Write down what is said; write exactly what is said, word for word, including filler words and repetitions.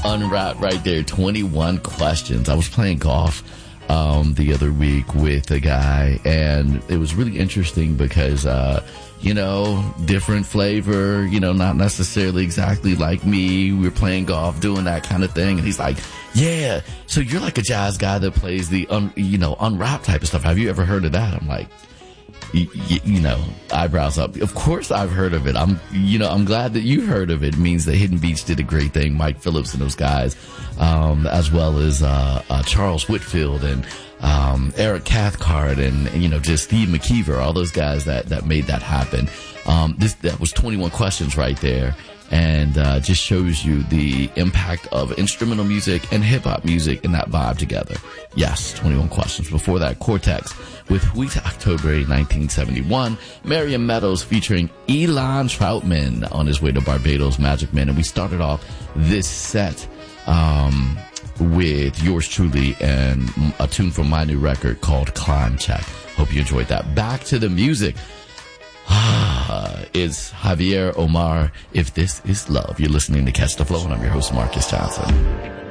Unwrapped right there. twenty-one questions. I was playing golf um, the other week with a guy, and it was really interesting because, uh, you know, different flavor, you know, not necessarily exactly like me. We were playing golf, doing that kind of thing. And he's like, yeah, so you're like a jazz guy that plays the, un, you know, unwrapped type of stuff. Have you ever heard of that? I'm like, you, you know, eyebrows up. Of course I've heard of it. I'm, you know, I'm glad that you heard of it. It means that Hidden Beats did a great thing. Mike Phillips and those guys, um, as well as, uh, uh, Charles Whitfield and, um, Eric Cathcart and, and, you know, just Steve McKeever, all those guys that, that made that happen. Um, this, that was twenty-one questions right there. And, uh, just shows you the impact of instrumental music and hip hop music and that vibe together. Yes, twenty-one questions. Before that, Cortex with Wheat October nineteen seventy-one. Marion Meadows featuring Elon Troutman on his way to Barbados, Magic Man. And we started off this set, um, with yours truly and a tune from my new record called Climb Check. Hope you enjoyed that. Back to the music. It's Javier Omar, If This Is Love. You're listening to Catch the Flow, and I'm your host, Marcus Johnson.